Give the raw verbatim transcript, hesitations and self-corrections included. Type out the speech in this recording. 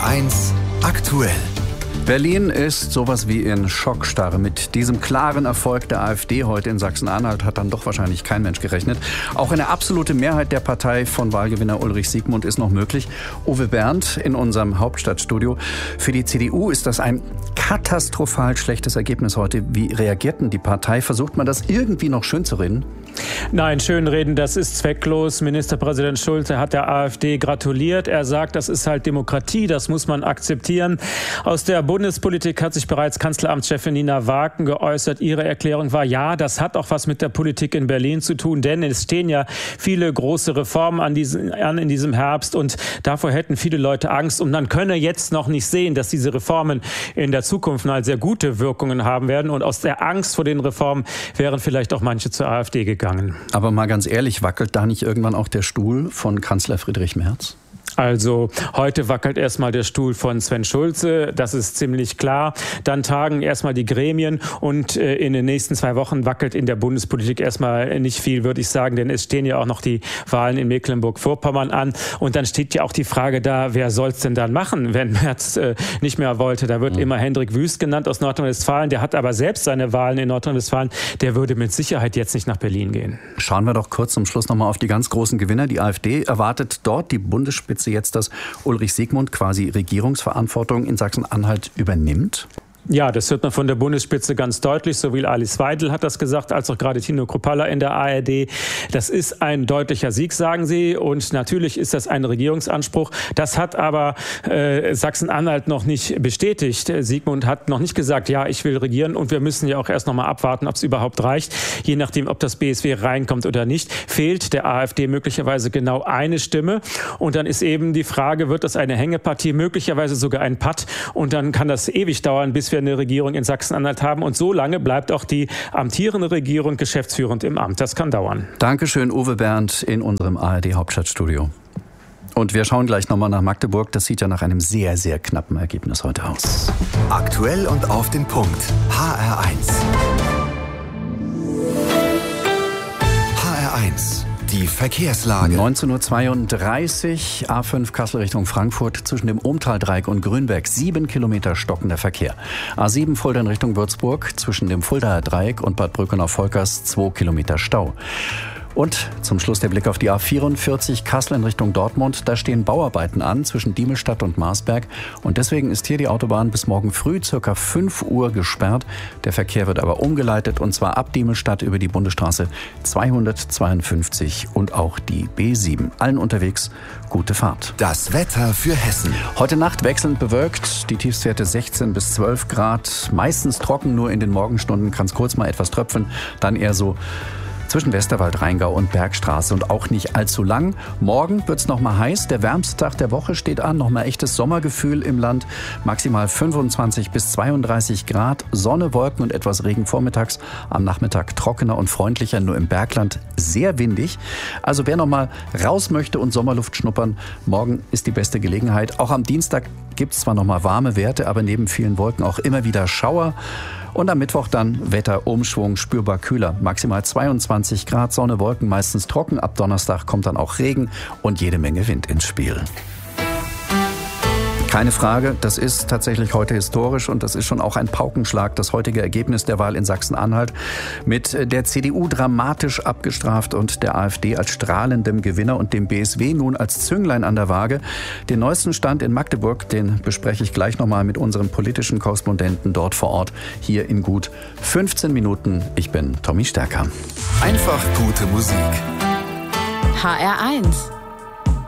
eins aktuell. Berlin ist sowas wie in Schockstarre. Mit diesem klaren Erfolg der AfD heute in Sachsen-Anhalt hat dann doch wahrscheinlich kein Mensch gerechnet. Auch eine absolute Mehrheit der Partei von Wahlgewinner Ulrich Siegmund ist noch möglich. Uwe Bernd in unserem Hauptstadtstudio. Für die C D U ist das ein katastrophal schlechtes Ergebnis heute. Wie reagiert denn die Partei? Versucht man das irgendwie noch schön zu reden? Nein, schönreden, das ist zwecklos. Ministerpräsident Schulze hat der AfD gratuliert. Er sagt, das ist halt Demokratie, das muss man akzeptieren. Aus der Bundespolitik hat sich bereits Kanzleramtschefin Nina Wagen geäußert. Ihre Erklärung war, ja, das hat auch was mit der Politik in Berlin zu tun, denn es stehen ja viele große Reformen an, diesen, an in diesem Herbst und davor hätten viele Leute Angst. Und man könne jetzt noch nicht sehen, dass diese Reformen in der Zukunft mal sehr gute Wirkungen haben werden. Und aus der Angst vor den Reformen wären vielleicht auch manche zur AfD gegangen. Aber mal ganz ehrlich, wackelt da nicht irgendwann auch der Stuhl von Kanzler Friedrich Merz? Also heute wackelt erstmal der Stuhl von Sven Schulze, das ist ziemlich klar. Dann tagen erstmal die Gremien und äh, in den nächsten zwei Wochen wackelt in der Bundespolitik erstmal nicht viel, würde ich sagen, denn es stehen ja auch noch die Wahlen in Mecklenburg-Vorpommern an. Und dann steht ja auch die Frage da, wer soll es denn dann machen, wenn Merz äh, nicht mehr wollte. Da wird mhm. immer Hendrik Wüst genannt aus Nordrhein-Westfalen, der hat aber selbst seine Wahlen in Nordrhein-Westfalen, der würde mit Sicherheit jetzt nicht nach Berlin gehen. Schauen wir doch kurz zum Schluss nochmal auf die ganz großen Gewinner. Die AfD erwartet dort die Bundesspitze jetzt, dass Ulrich Siegmund quasi Regierungsverantwortung in Sachsen-Anhalt übernimmt? Ja, das hört man von der Bundesspitze ganz deutlich. Sowohl Alice Weidel hat das gesagt, als auch gerade Tino Kruppalla in der A R D. Das ist ein deutlicher Sieg, sagen sie. Und natürlich ist das ein Regierungsanspruch. Das hat aber äh, Sachsen-Anhalt noch nicht bestätigt. Siegmund hat noch nicht gesagt, ja, ich will regieren. Und wir müssen ja auch erst noch mal abwarten, ob es überhaupt reicht. Je nachdem, ob das B S W reinkommt oder nicht, fehlt der AfD möglicherweise genau eine Stimme. Und dann ist eben die Frage, wird das eine Hängepartie, möglicherweise sogar ein Patt. Und dann kann das ewig dauern, bis wir eine Regierung in Sachsen-Anhalt haben. Und so lange bleibt auch die amtierende Regierung geschäftsführend im Amt. Das kann dauern. Dankeschön, Uwe Bernd in unserem A R D-Hauptstadtstudio. Und wir schauen gleich nochmal nach Magdeburg. Das sieht ja nach einem sehr, sehr knappen Ergebnis heute aus. Aktuell und auf den Punkt. H R eins. H R eins. Die Verkehrslage. neunzehn Uhr zweiunddreißig, A fünf Kassel Richtung Frankfurt, zwischen dem Ohmtaldreieck und Grünberg, sieben Kilometer stockender Verkehr. A sieben Fulda in Richtung Würzburg, zwischen dem Fuldaer Dreieck und Bad Brückenau-Volkers, zwei Kilometer Stau. Und zum Schluss der Blick auf die A vierundvierzig Kassel in Richtung Dortmund. Da stehen Bauarbeiten an zwischen Diemelstadt und Marsberg. Und deswegen ist hier die Autobahn bis morgen früh circa fünf Uhr gesperrt. Der Verkehr wird aber umgeleitet und zwar ab Diemelstadt über die Bundesstraße zweihundertzweiundfünfzig und auch die B sieben. Allen unterwegs gute Fahrt. Das Wetter für Hessen. Heute Nacht wechselnd bewölkt. Die Tiefstwerte sechzehn bis zwölf Grad. Meistens trocken, nur in den Morgenstunden kann es kurz mal etwas tröpfeln. Dann eher so zwischen Westerwald, Rheingau und Bergstraße und auch nicht allzu lang. Morgen wird's noch mal heiß. Der wärmste Tag der Woche steht an. Noch mal echtes Sommergefühl im Land. Maximal fünfundzwanzig bis zweiunddreißig Grad. Sonne, Wolken und etwas Regen vormittags. Am Nachmittag trockener und freundlicher. Nur im Bergland sehr windig. Also wer noch mal raus möchte und Sommerluft schnuppern, morgen ist die beste Gelegenheit. Auch am Dienstag gibt's zwar noch mal warme Werte, aber neben vielen Wolken auch immer wieder Schauer. Und am Mittwoch dann Wetterumschwung, spürbar kühler. Maximal zweiundzwanzig Grad, Sonne, Wolken, meistens trocken. Ab Donnerstag kommt dann auch Regen und jede Menge Wind ins Spiel. Keine Frage, das ist tatsächlich heute historisch und das ist schon auch ein Paukenschlag, das heutige Ergebnis der Wahl in Sachsen-Anhalt. Mit der C D U dramatisch abgestraft und der AfD als strahlendem Gewinner und dem B S W nun als Zünglein an der Waage. Den neuesten Stand in Magdeburg, den bespreche ich gleich nochmal mit unserem politischen Korrespondenten dort vor Ort, hier in gut fünfzehn Minuten. Ich bin Tommy Stärker. Einfach gute Musik. H R eins.